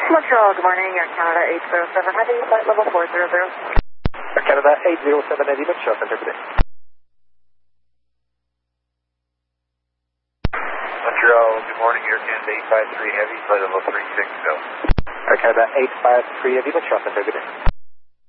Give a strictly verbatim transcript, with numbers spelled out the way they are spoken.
Montreal, good morning. Air Canada eight zero seven Heavy, flight level four zero zero. Air Canada eight zero seven Heavy, Montreal Center, good day. Montreal, good morning. Air Canada eight five three Heavy, flight level three six zero. Air Canada eight five three Heavy, Montreal Center, good day.